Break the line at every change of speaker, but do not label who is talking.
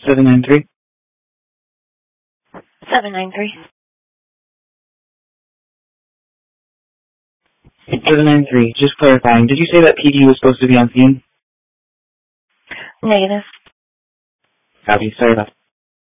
793.
793.
793. Just clarifying. Did you say that PD was supposed to be on scene?
Negative.
Copy. Sorry about that.